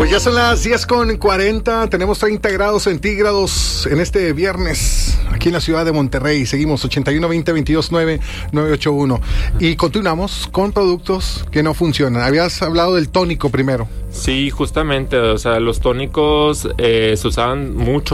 Pues ya son las 10:40, tenemos 30 grados centígrados en este viernes aquí en la ciudad de Monterrey. Seguimos 81-20-22-9-981 y continuamos con productos que no funcionan. Habías hablado del tónico primero. Sí, justamente, o sea, los tónicos se usaban mucho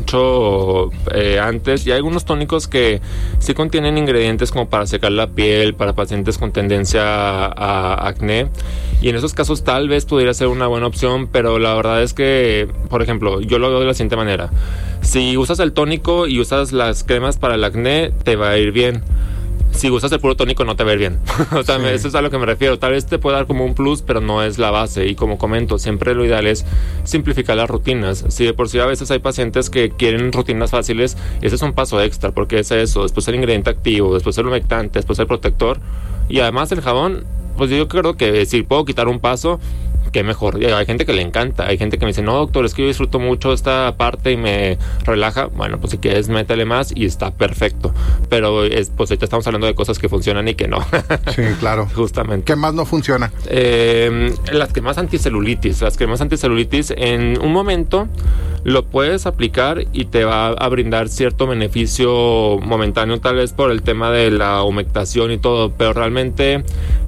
antes, y hay algunos tónicos que sí contienen ingredientes como para secar la piel, para pacientes con tendencia a acné, y en esos casos tal vez pudiera ser una buena opción, pero la verdad es que, por ejemplo, yo lo veo de la siguiente manera: si usas el tónico y usas las cremas para el acné, te va a ir bien. Si usas el puro tónico no te va a ir bien. O sea, sí. Eso es a lo que me refiero. Tal vez te puede dar como un plus, pero no es la base. Y como comento, siempre lo ideal es simplificar las rutinas. Si de por sí a veces hay pacientes que quieren rutinas fáciles, ese es un paso extra, porque es eso. Después el ingrediente activo, después el humectante, después el protector. Y además el jabón, pues yo creo que si puedo quitar un paso, qué mejor. Hay gente que le encanta, hay gente que me dice, no doctor, es que yo disfruto mucho esta parte y me relaja. Bueno, pues si quieres métele más y está perfecto, pero pues ahorita estamos hablando de cosas que funcionan y que no. Sí, claro. Justamente. ¿Qué más no funciona? Las cremas anticelulitis en un momento lo puedes aplicar y te va a brindar cierto beneficio momentáneo, tal vez por el tema de la humectación y todo, pero realmente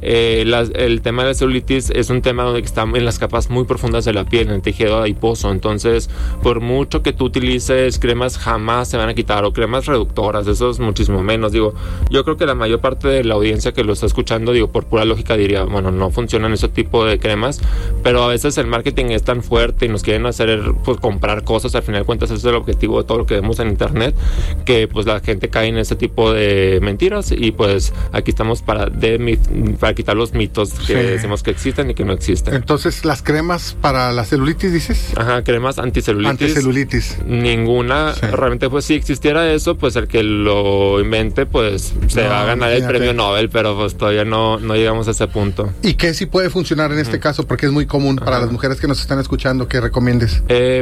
el tema de la celulitis es un tema donde está en las capas muy profundas de la piel, en el tejido adiposo. Entonces, por mucho que tú utilices cremas, jamás se van a quitar, o cremas reductoras, eso es muchísimo menos. Digo, yo creo que la mayor parte de la audiencia que lo está escuchando, digo, por pura lógica diría, bueno, no funcionan ese tipo de cremas, pero a veces el marketing es tan fuerte y nos quieren hacer, pues, comprar cosas. Al final de cuentas, ese es el objetivo de todo lo que vemos en internet, que pues la gente cae en ese tipo de mentiras, y pues aquí estamos para quitar los mitos que decimos que existen y que no existen. Entonces, las cremas para la celulitis, ¿dices? Ajá, cremas anticelulitis. Ninguna. Sí. Realmente, pues si existiera eso, pues el que lo invente, pues se va a ganar el premio Nobel, pero pues todavía no llegamos a ese punto. ¿Y qué sí puede funcionar en este caso? Porque es muy común para las mujeres que nos están escuchando, que recomiendes.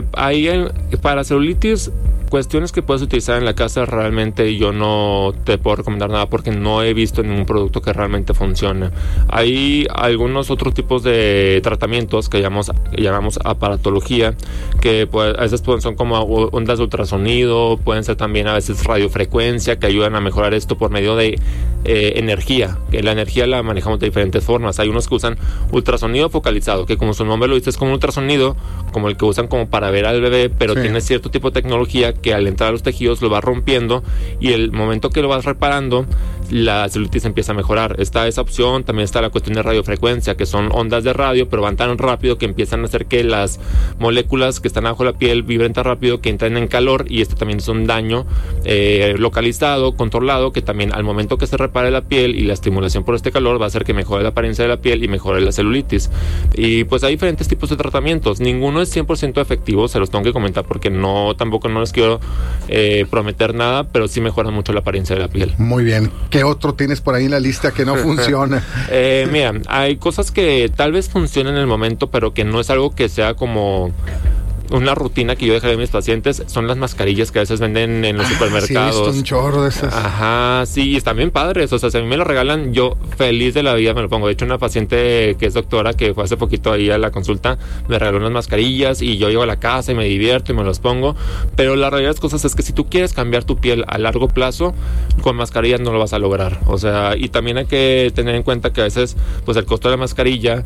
Para celulitis, cuestiones que puedes utilizar en la casa, realmente yo no te puedo recomendar nada porque no he visto ningún producto que realmente funcione. Hay algunos otros tipos de tratamientos que llamamos aparatología, que pues, a veces son como ondas de ultrasonido, pueden ser también a veces radiofrecuencia, que ayudan a mejorar esto por medio de energía, que la energía la manejamos de diferentes formas. Hay unos que usan ultrasonido focalizado, que como su nombre lo dice, es como un ultrasonido, como el que usan como para ver al bebé, pero tiene cierto tipo de tecnología que al entrar a los tejidos lo va rompiendo, y el momento que lo vas reparando, la celulitis empieza a mejorar. Está esa opción. También está la cuestión de radiofrecuencia, que son ondas de radio, pero van tan rápido que empiezan a hacer que las moléculas que están abajo de la piel vibren tan rápido que entran en calor, y esto también es un daño localizado, controlado, que también al momento que se repare la piel y la estimulación por este calor va a hacer que mejore la apariencia de la piel y mejore la celulitis. Y pues hay diferentes tipos de tratamientos. Ninguno es 100% efectivo, se los tengo que comentar porque tampoco no les quiero prometer nada, pero sí mejora mucho la apariencia de la piel. Muy bien. ¿Qué otro tienes por ahí en la lista que no funciona? Mira, hay cosas que tal vez funcionen en el momento, pero que no es algo que sea como una rutina que yo dejaría a mis pacientes. Son las mascarillas que a veces venden en los supermercados. Sí, he visto un chorro de esas. Ajá, sí, y están bien padres. O sea, si a mí me lo regalan, yo feliz de la vida me lo pongo. De hecho, una paciente que es doctora, que fue hace poquito ahí a la consulta, me regaló unas mascarillas y yo llego a la casa y me divierto y me los pongo. Pero la realidad de las cosas es que si tú quieres cambiar tu piel a largo plazo, con mascarillas no lo vas a lograr. O sea, y también hay que tener en cuenta que a veces, pues el costo de la mascarilla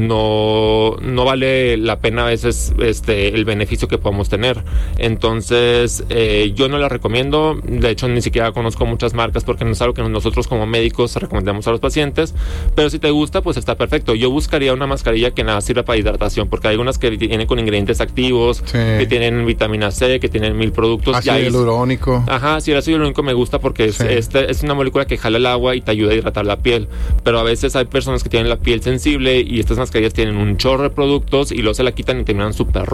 no vale la pena a veces el beneficio que podemos tener. Entonces, yo no la recomiendo. De hecho, ni siquiera conozco muchas marcas porque no es algo que nosotros como médicos recomendamos a los pacientes. Pero si te gusta, pues está perfecto. Yo buscaría una mascarilla que nada sirva para hidratación, porque hay unas que vienen con ingredientes activos, que tienen vitamina C, que tienen 1000 productos. Ácido hialurónico. Ajá, sí, el ácido hialurónico me gusta porque es una molécula que jala el agua y te ayuda a hidratar la piel. Pero a veces hay personas que tienen la piel sensible y estas mascarillas tienen un chorro de productos y luego se la quitan y terminan súper rojos.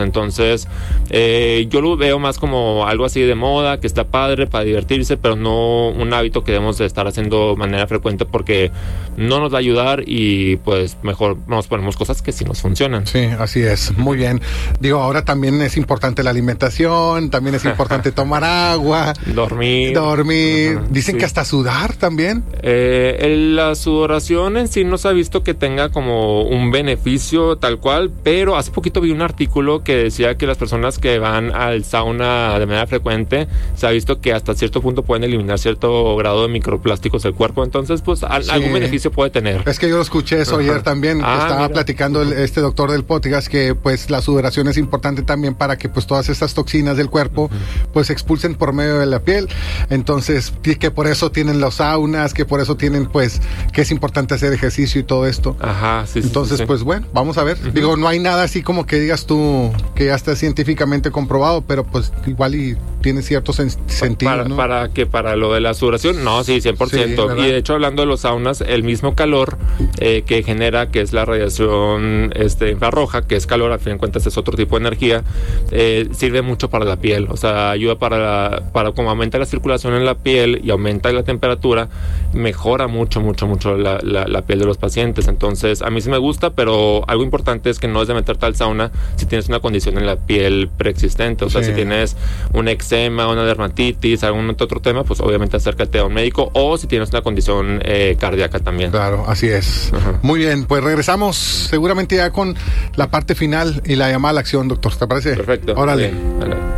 Entonces, yo lo veo más como algo así de moda, que está padre para divertirse, pero no un hábito que debemos de estar haciendo de manera frecuente porque no nos va a ayudar y pues mejor nos ponemos cosas que sí nos funcionan. Sí, así es. Muy bien. Digo, ahora también es importante la alimentación, también es importante tomar agua. Dormir. Dicen que hasta sudar también. La sudoración en sí no se ha visto que tenga como un beneficio tal cual, pero hace poquito vi un artículo que decía que las personas que van al sauna de manera frecuente se ha visto que hasta cierto punto pueden eliminar cierto grado de microplásticos del cuerpo, entonces pues algún beneficio puede tener. Es que yo lo escuché eso ayer también, estaba platicando este doctor del podcast que pues la sudoración es importante también para que pues todas estas toxinas del cuerpo pues se expulsen por medio de la piel, entonces que por eso tienen los saunas, que por eso tienen pues que es importante hacer ejercicio y todo esto. Ajá, sí. Entonces pues bueno, vamos a ver. Digo, no hay nada así como que digas tú que ya está científicamente comprobado, pero pues igual y tiene cierto sentido, ¿no? Para lo de la sudoración, no, sí, 100%. Sí, y de hecho, hablando de los saunas, el mismo calor que genera, que es la radiación infrarroja, que es calor, al fin de cuentas es otro tipo de energía, sirve mucho para la piel. O sea, ayuda para como aumenta la circulación en la piel y aumenta la temperatura, mejora mucho la piel de los pacientes. Entonces, a mí sí me gusta, pero algo importante es que no es de meterte al sauna si tienes una condición en la piel preexistente. O sea, si tienes un eczema, una dermatitis, algún otro tema, pues obviamente acércate a un médico, o si tienes una condición cardíaca también. Claro, así es. Muy bien, pues regresamos seguramente ya con la parte final y la llamada a la acción, doctor. ¿Te parece? Perfecto. Órale. Bien.